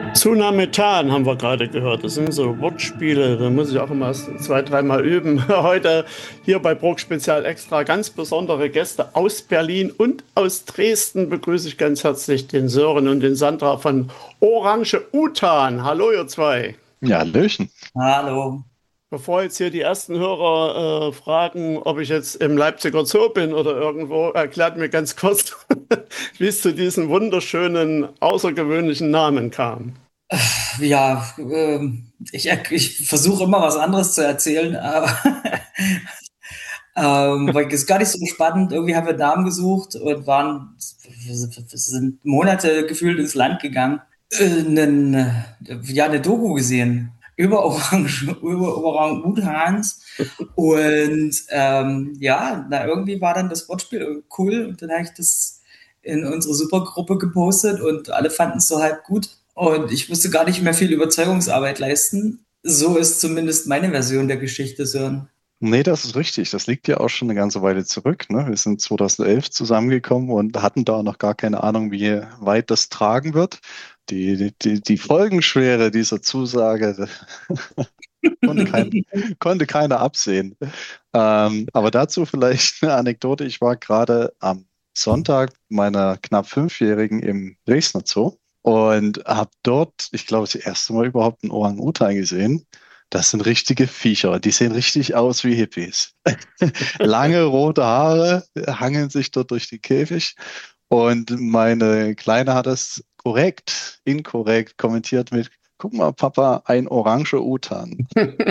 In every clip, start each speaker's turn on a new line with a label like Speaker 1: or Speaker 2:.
Speaker 1: Tsunametan haben wir gerade gehört. Das sind so Wortspiele, da muss ich auch immer erst zwei, dreimal üben. Heute hier bei Bruck Spezial Extra ganz besondere Gäste aus Berlin und aus Dresden begrüße ich ganz herzlich den Sören und den Sandra von Orange Utan. Hallo ihr zwei.
Speaker 2: Ja, Hallöchen.
Speaker 3: Hallo.
Speaker 1: Bevor jetzt hier die ersten Hörer fragen, ob ich jetzt im Leipziger Zoo bin oder irgendwo, erklärt mir ganz kurz, wie es zu diesem wunderschönen, außergewöhnlichen Namen kam.
Speaker 3: Ja, ich versuche immer was anderes zu erzählen, aber weil es ist gar nicht so spannend. Irgendwie haben wir Namen gesucht und wir sind Monate gefühlt ins Land gegangen. Ja, eine Doku gesehen über Orang-Utans. Und ja, irgendwie war dann das Wortspiel cool und dann habe ich das in unsere Supergruppe gepostet und alle fanden es so halb gut. Und ich musste gar nicht mehr viel Überzeugungsarbeit leisten. So ist zumindest meine Version der Geschichte, Sören.
Speaker 2: Nee, das ist richtig. Das liegt ja auch schon eine ganze Weile zurück. Ne? Wir sind 2011 zusammengekommen und hatten da noch gar keine Ahnung, wie weit das tragen wird. Die Folgenschwere dieser Zusage konnte, kein, konnte keiner absehen. Aber dazu vielleicht eine Anekdote. Ich war gerade am Sonntag meiner knapp Fünfjährigen im Dresdner Zoo und habe dort, ich glaube, das erste Mal überhaupt einen Orang-Utan gesehen. Das sind richtige Viecher. Die sehen richtig aus wie Hippies. Lange rote Haare hangeln sich dort durch den Käfig. Und meine Kleine hat es inkorrekt kommentiert mit: Guck mal, Papa, ein orange Utan.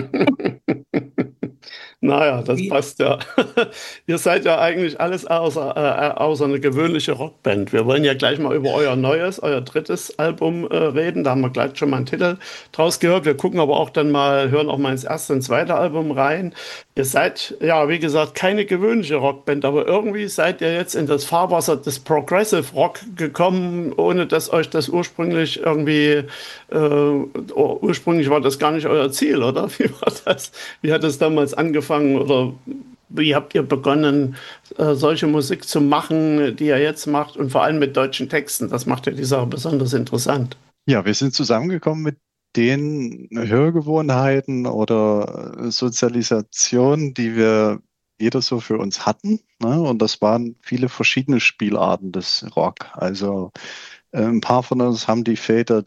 Speaker 1: Naja, das passt ja. Ihr seid ja eigentlich alles außer eine gewöhnliche Rockband. Wir wollen ja gleich mal über euer drittes Album reden. Da haben wir gleich schon mal einen Titel draus gehört. Wir gucken aber auch dann mal, hören auch mal ins erste und zweite Album rein. Ihr seid, ja, wie gesagt, keine gewöhnliche Rockband, aber irgendwie seid ihr jetzt in das Fahrwasser des Progressive Rock gekommen, ohne dass euch das ursprünglich irgendwie, ursprünglich war das gar nicht euer Ziel, oder? Wie war das? Wie hat es damals angefangen oder wie habt ihr begonnen, solche Musik zu machen, die ihr jetzt macht und vor allem mit deutschen Texten? Das macht ja die Sache besonders interessant.
Speaker 2: Ja, wir sind zusammengekommen mit den Hörgewohnheiten oder Sozialisation, die wir jeder so für uns hatten. Ne? Und das waren viele verschiedene Spielarten des Rock. Also ein paar von uns haben die Väter,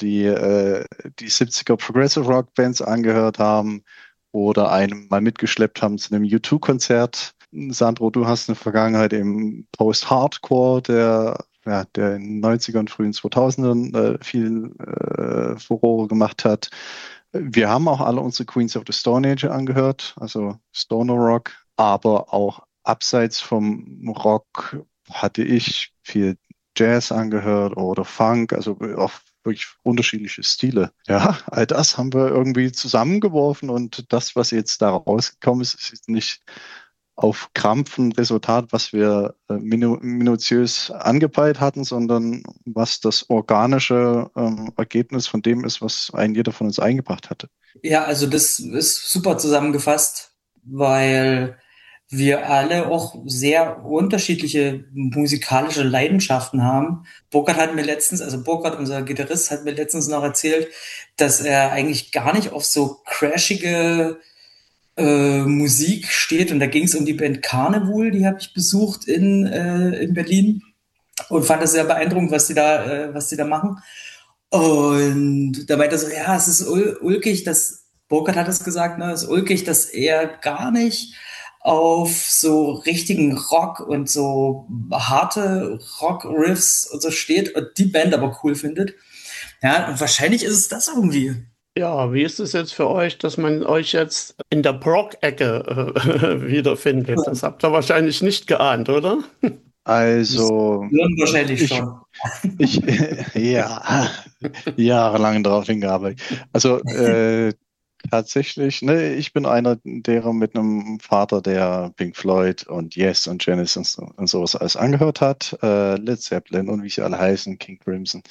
Speaker 2: die 70er Progressive Rock Bands angehört haben oder einem mal mitgeschleppt haben zu einem U2-Konzert. Sandro, du hast eine Vergangenheit im Post-Hardcore, der in den 90ern, frühen 2000ern viel Furore gemacht hat. Wir haben auch alle unsere Queens of the Stone Age angehört, also Stoner Rock, aber auch abseits vom Rock hatte ich viel Jazz angehört oder Funk, also auch wirklich unterschiedliche Stile. Ja, all das haben wir irgendwie zusammengeworfen und das, was jetzt da rausgekommen ist, ist nicht auf Krampf ein Resultat, was wir minutiös angepeilt hatten, sondern was das organische Ergebnis von dem ist, was ein jeder von uns eingebracht hatte.
Speaker 3: Ja, also das ist super zusammengefasst, weil wir alle auch sehr unterschiedliche musikalische Leidenschaften haben. Burkhard, unser Gitarrist, hat mir letztens noch erzählt, dass er eigentlich gar nicht auf so crashige Musik steht. Und da ging es um die Band Carnival, die habe ich besucht in Berlin und fand das sehr beeindruckend, was die da machen. Und da meinte er so, ja, es ist ulkig, Burkhard hat es gesagt, ne, es ist ulkig, dass er gar nicht auf so richtigen Rock und so harte Rock-Riffs und so steht und die Band aber cool findet. Ja, und wahrscheinlich ist es das irgendwie.
Speaker 1: Ja, wie ist es jetzt für euch, dass man euch jetzt in der Prog-Ecke wiederfindet? Das habt ihr wahrscheinlich nicht geahnt, oder?
Speaker 3: Das
Speaker 2: Also
Speaker 3: wahrscheinlich
Speaker 2: ich,
Speaker 3: schon.
Speaker 2: ich, ja, jahrelang darauf hingearbeitet. Also tatsächlich, ne, ich bin einer derer mit einem Vater, der Pink Floyd und Yes und Genesis und sowas alles angehört hat, Led Zeppelin und wie sie alle heißen, King Crimson.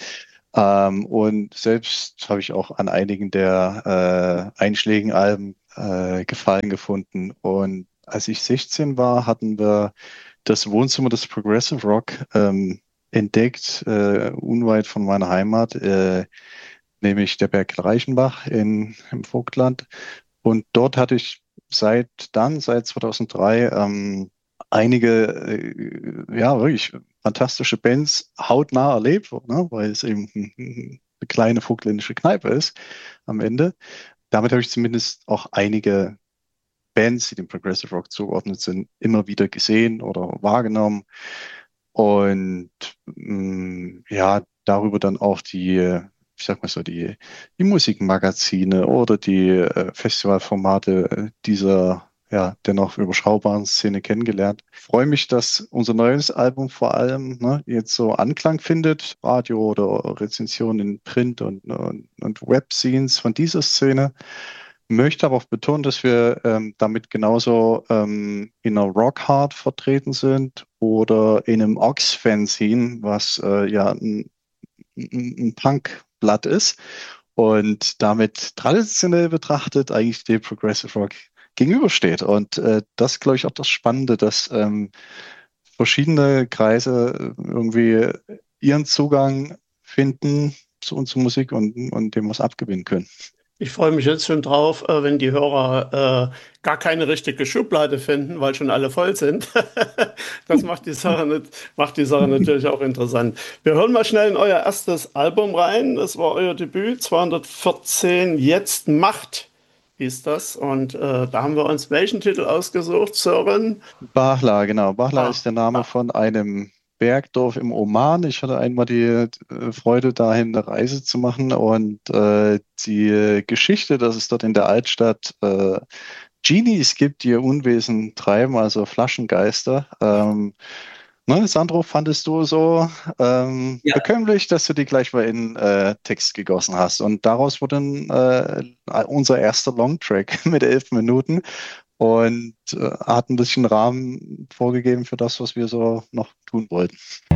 Speaker 2: Und selbst habe ich auch an einigen der einschlägigen Alben Gefallen gefunden. Und als ich 16 war, hatten wir das Wohnzimmer des Progressive Rock entdeckt, unweit von meiner Heimat. nämlich der Berg Reichenbach im Vogtland. Und dort hatte ich seit 2003, einige, ja, wirklich fantastische Bands hautnah erlebt, ne, weil es eben eine kleine vogtländische Kneipe ist am Ende. Damit habe ich zumindest auch einige Bands, die dem Progressive Rock zugeordnet sind, immer wieder gesehen oder wahrgenommen. Und ja, darüber dann auch ich sag mal so, die Musikmagazine oder die Festivalformate dieser ja, dennoch überschaubaren Szene kennengelernt. Ich freue mich, dass unser neues Album vor allem jetzt so Anklang findet, Radio oder Rezensionen in Print und Webscenes von dieser Szene. Möchte aber auch betonen, dass wir damit genauso in einer Rockhard vertreten sind oder in einem Ox-Fanzine, was ja ein Punkblatt ist und damit traditionell betrachtet eigentlich dem Progressive Rock gegenübersteht. Und das ist, glaube ich, auch das Spannende, dass verschiedene Kreise irgendwie ihren Zugang finden zu unserer Musik und dem was abgewinnen können.
Speaker 1: Ich freue mich jetzt schon drauf, wenn die Hörer gar keine richtige Schublade finden, weil schon alle voll sind. Das macht die Sache natürlich auch interessant. Wir hören mal schnell in euer erstes Album rein. Das war euer Debüt, 214, Jetzt Macht hieß das. Und da haben wir uns welchen Titel ausgesucht, Sören?
Speaker 2: Bahla, genau. Bahla ist der Name von einem Bergdorf im Oman. Ich hatte einmal die Freude, dahin eine Reise zu machen und die Geschichte, dass es dort in der Altstadt Genies gibt, die ihr Unwesen treiben, also Flaschengeister. Ne, Sandro, fandest du so
Speaker 3: Ja,
Speaker 2: bekömmlich, dass du die gleich mal in Text gegossen hast? Und daraus wurde dann unser erster Longtrack mit 11 Minuten und hat ein bisschen Rahmen vorgegeben für das, was wir so noch tun wollten.